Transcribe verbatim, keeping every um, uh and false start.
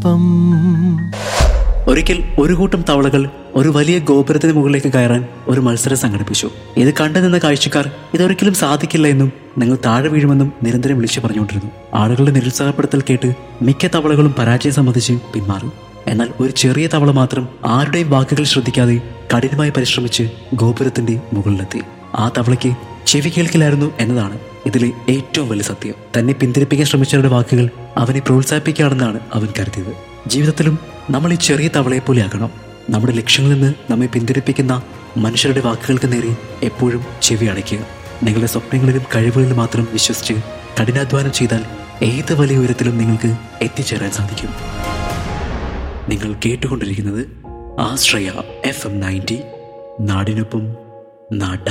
ശില്പം. ഒരിക്കൽ ഒരു കൂട്ടം തവളകൾ ഒരു വലിയ ഗോപുരത്തിന് മുകളിലേക്ക് കയറാൻ ഒരു മത്സരം സംഘടിപ്പിച്ചു. ഇത് കണ്ടു നിന്ന കാഴ്ചക്കാർ ഇതൊരിക്കലും സാധിക്കില്ല എന്നും നിങ്ങൾ താഴെ വീഴുമെന്നും നിരന്തരം വിളിച്ചു പറഞ്ഞുകൊണ്ടിരുന്നു. ആളുകളുടെ നിരുത്സാഹപ്പെടുത്തൽ കേട്ട് മിക്ക തവളകളും പരാജയം സമ്മതിച്ച് പിന്മാറി. എന്നാൽ ഒരു ചെറിയ തവള മാത്രം ആരുടെയും വാക്കുകൾ ശ്രദ്ധിക്കാതെ കഠിനമായി പരിശ്രമിച്ച് ഗോപുരത്തിന്റെ മുകളിലെത്തി. ആ തവളയ്ക്ക് ചെവി കേൾക്കില്ലായിരുന്നു എന്നതാണ് ഇതിലെ ഏറ്റവും വലിയ സത്യം. തന്നെ പിന്തിരിപ്പിക്കാൻ ശ്രമിച്ചവരുടെ വാക്കുകൾ അവനെ പ്രോത്സാഹിപ്പിക്കുകയാണെന്നാണ് അവൻ കരുതിയത്. ജീവിതത്തിലും നമ്മൾ ഈ ചെറിയ തവളയെ പോലെ ആകണം. നമ്മുടെ ലക്ഷ്യങ്ങളിൽ നിന്ന് നമ്മെ പിന്തിരിപ്പിക്കുന്ന മനുഷ്യരുടെ വാക്കുകൾക്ക് നേരെ എപ്പോഴും ചെവി അടയ്ക്കുക. നിങ്ങളുടെ സ്വപ്നങ്ങളിലും കഴിവുകളിലും മാത്രം വിശ്വസിച്ച് കഠിനാധ്വാനം ചെയ്താൽ ഏത് വലിയ ഉയരത്തിലും നിങ്ങൾക്ക് എത്തിച്ചേരാൻ സാധിക്കും. നിങ്ങൾ കേട്ടുകൊണ്ടിരിക്കുന്നത് ആശ്രയ എഫ് എം നയൻറ്റി, നാടിനൊപ്പം നാട്ട